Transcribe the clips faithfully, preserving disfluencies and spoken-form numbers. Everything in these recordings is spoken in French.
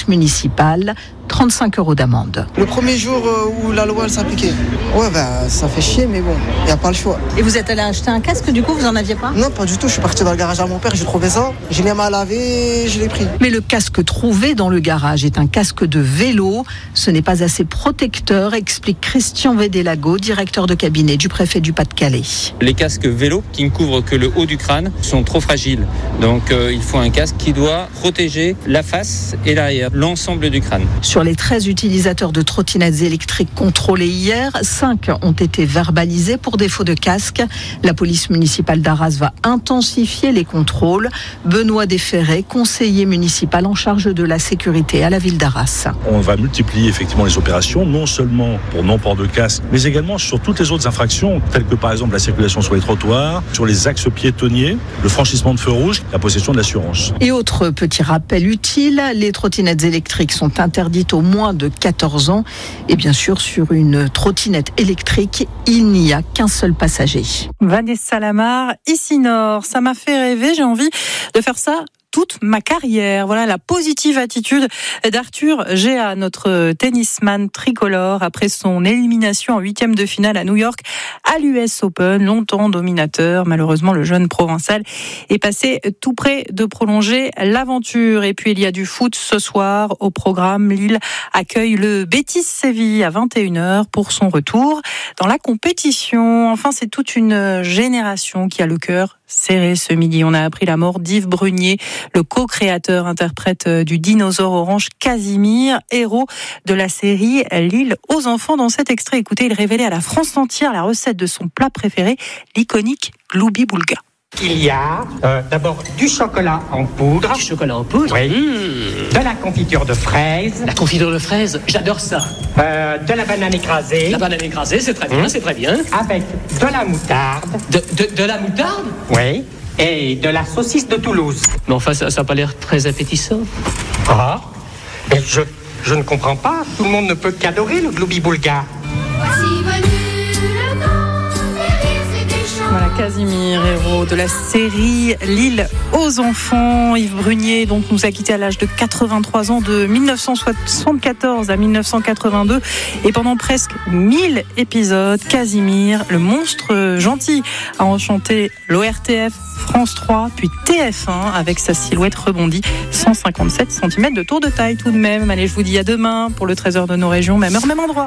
police municipale. trente-cinq euros d'amende. Le premier jour où la loi elle s'appliquait, ouais bah ça fait chier mais bon, il n'y a pas le choix. Et vous êtes allé acheter un casque, du coup vous en aviez pas ? Non, pas du tout, je suis parti dans le garage à mon père, j'ai trouvé ça, je l'ai mis à laver, je l'ai pris. Mais le casque trouvé dans le garage est un casque de vélo. Ce n'est pas assez protecteur, explique Christian Védélago, directeur de cabinet du préfet du Pas-de-Calais. Les casques vélo qui ne couvrent que le haut du crâne sont trop fragiles. Donc euh, il faut un casque qui doit protéger la face et l'arrière, l'ensemble du crâne. Sur les treize utilisateurs de trottinettes électriques contrôlés hier, cinq ont été verbalisés pour défaut de casque. La police municipale d'Arras va intensifier les contrôles. Benoît Desferré, conseiller municipal en charge de la sécurité à la ville d'Arras. On va multiplier effectivement les opérations, non seulement pour non-port de casque, mais également sur toutes les autres infractions, telles que par exemple la circulation sur les trottoirs, sur les axes piétonniers, le franchissement de feu rouge, la possession de l'assurance. Et autre petit rappel utile, les trottinettes électriques sont interdites aux moins de quatorze ans. Et bien sûr, sur une trottinette électrique, il n'y a qu'un seul passager. Vanessa Lamar, ici Nord, ça m'a fait rêver, j'ai envie de faire ça toute ma carrière. Voilà la positive attitude d'Arthur Géa, notre tennisman tricolore, après son élimination en huitième de finale à New York à l'U S Open, longtemps dominateur. Malheureusement, le jeune provençal est passé tout près de prolonger l'aventure. Et puis, il y a du foot ce soir au programme. Lille accueille le Betis Séville à vingt et une heures pour son retour dans la compétition. Enfin, c'est toute une génération qui a le cœur serré ce midi. On a appris la mort d'Yves Brunier, le co-créateur, interprète du dinosaure orange Casimir, héros de la série L'île aux enfants. Dans cet extrait, écoutez, il révélait à la France entière la recette de son plat préféré, l'iconique Gloubi Boulga. Il y a euh, d'abord du chocolat en poudre. Du chocolat en poudre. Oui. Mmh. De la confiture de fraises. La confiture de fraises, j'adore ça. Euh, de la banane écrasée. La banane écrasée, c'est très bien, mmh. c'est très bien. Avec de la moutarde. De, de, de la moutarde ? Oui. Et de la saucisse de Toulouse. Mais enfin, ça n'a pas l'air très appétissant. Ah. Mais je, je ne comprends pas. Tout le monde ne peut qu'adorer le Gloubi Boulga. Voici venu le temps des rires et des chants. Voilà, Casimir, héros de la série L'île aux enfants. Yves Brunier donc nous a quittés à l'âge de quatre-vingt-trois ans, de dix-neuf cent soixante-quatorze à dix-neuf cent quatre-vingt-deux. Et pendant presque mille épisodes, Casimir, le monstre gentil, a enchanté l'O R T F, France trois, puis T F un avec sa silhouette rebondie. cent cinquante-sept centimètres de tour de taille tout de même. Allez, je vous dis à demain pour le trésor de nos régions, même heure, même endroit.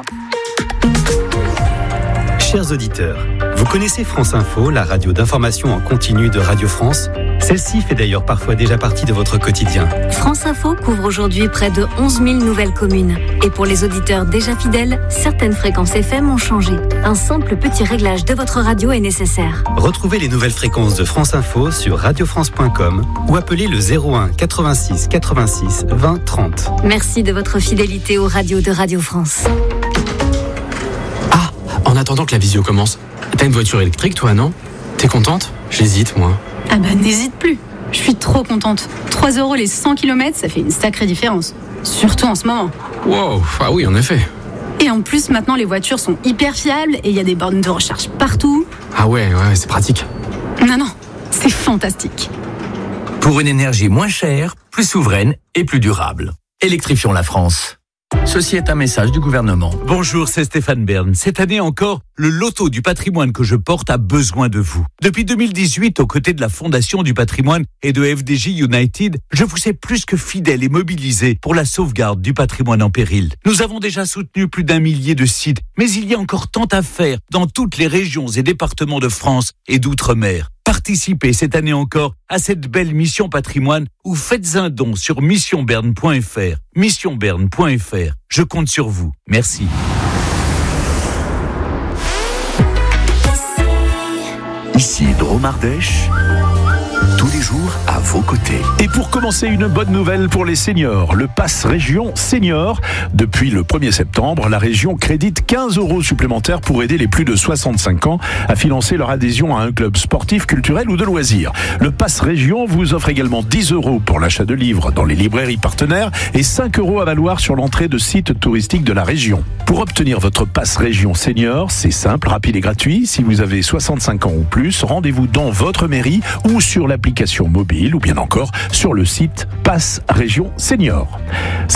Chers auditeurs, vous connaissez France Info, la radio d'information en continu de Radio France ? Celle-ci fait d'ailleurs parfois déjà partie de votre quotidien. France Info couvre aujourd'hui près de onze mille nouvelles communes. Et pour les auditeurs déjà fidèles, certaines fréquences F M ont changé. Un simple petit réglage de votre radio est nécessaire. Retrouvez les nouvelles fréquences de France Info sur radio france point com ou appelez le zéro un quatre-vingt-six quatre-vingt-six vingt trente. Merci de votre fidélité aux radios de Radio France. Ah, en attendant que la visio commence, t'as une voiture électrique toi, non ? T'es contente ? J'hésite, moi. Ah bah n'hésite plus, je suis trop contente. trois euros les cent kilomètres, ça fait une sacrée différence. Surtout en ce moment. Wow, ah oui, en effet. Et en plus, maintenant, les voitures sont hyper fiables et il y a des bornes de recharge partout. Ah ouais, ouais, c'est pratique. Non, non, c'est fantastique. Pour une énergie moins chère, plus souveraine et plus durable. Électrifions la France. Ceci est un message du gouvernement. Bonjour, c'est Stéphane Bern. Cette année encore, le loto du patrimoine que je porte a besoin de vous. Depuis deux mille dix-huit, aux côtés de la Fondation du patrimoine et de F D J United, je vous ai plus que fidèle et mobilisé pour la sauvegarde du patrimoine en péril. Nous avons déjà soutenu plus d'un millier de sites, mais il y a encore tant à faire dans toutes les régions et départements de France et d'outre-mer. Participez cette année encore à cette belle mission patrimoine ou faites un don sur mission berne point f r. mission berne point f r. Je compte sur vous. Merci. Ici Dromardèche, tous les jours à vos côtés. Et pour commencer, une bonne nouvelle pour les seniors. Le Pass Région Senior. Depuis le premier septembre, la région crédite quinze euros supplémentaires pour aider les plus de soixante-cinq ans à financer leur adhésion à un club sportif, culturel ou de loisirs. Le Pass Région vous offre également dix euros pour l'achat de livres dans les librairies partenaires et cinq euros à valoir sur l'entrée de sites touristiques de la région. Pour obtenir votre Pass Région Senior, c'est simple, rapide et gratuit. Si vous avez soixante-cinq ans ou plus, rendez-vous dans votre mairie ou sur l'application mobile ou bien encore sur le site Pass Région Senior.